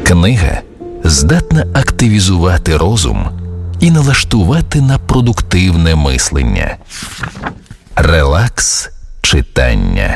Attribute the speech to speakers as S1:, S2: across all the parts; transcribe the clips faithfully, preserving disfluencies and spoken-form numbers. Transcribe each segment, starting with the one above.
S1: Книга здатна активізувати розум і налаштувати на продуктивне мислення. Релакс читання.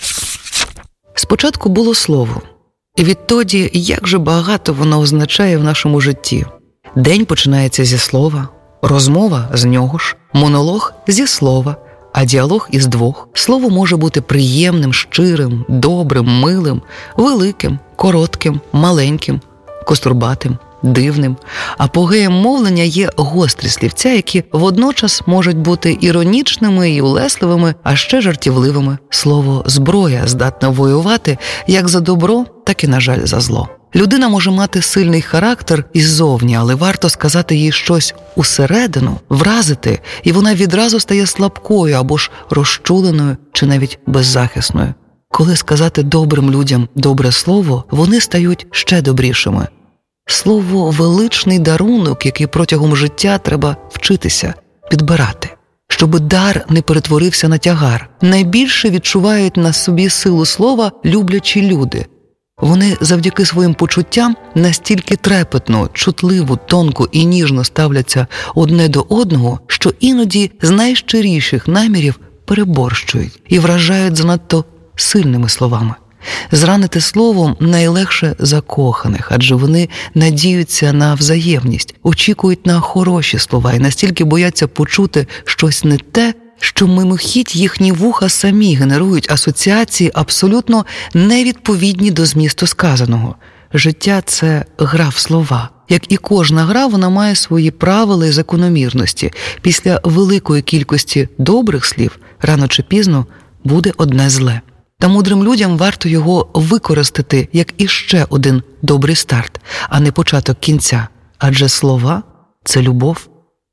S2: Спочатку було слово. І відтоді, як же багато воно означає в нашому житті. День починається зі слова, розмова з нього ж, монолог зі слова, а діалог із двох. Слово може бути приємним, щирим, добрим, милим, великим, коротким, маленьким, кострубатим, дивним. Апогеєм мовлення є гострі слівця, які водночас можуть бути іронічними і улесливими, а ще жартівливими. Слово «зброя» здатна воювати як за добро, так і, на жаль, за зло. Людина може мати сильний характер іззовні, але варто сказати їй щось усередину, вразити, і вона відразу стає слабкою або ж розчуленою чи навіть беззахисною. Коли сказати добрим людям добре слово, вони стають ще добрішими. Слово – величний дарунок, який протягом життя треба вчитися, підбирати. Щоб дар не перетворився на тягар. Найбільше відчувають на собі силу слова люблячі люди. Вони завдяки своїм почуттям настільки трепетно, чутливо, тонко і ніжно ставляться одне до одного, що іноді з найщиріших намірів переборщують і вражають занадто сильними словами. Зранити словом найлегше закоханих, адже вони надіються на взаємність, очікують на хороші слова і настільки бояться почути щось не те, що мимохідь їхні вуха самі генерують асоціації абсолютно невідповідні до змісту сказаного. Життя – це гра в слова. Як і кожна гра, вона має свої правила і закономірності. Після великої кількості добрих слів, рано чи пізно, буде одне зле. Та мудрим людям варто його використати як іще один добрий старт, а не початок кінця. Адже слова – це любов.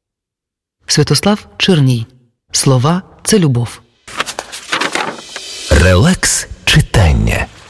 S2: Святослав Черній. Слова – це любов.
S1: Релакс читання.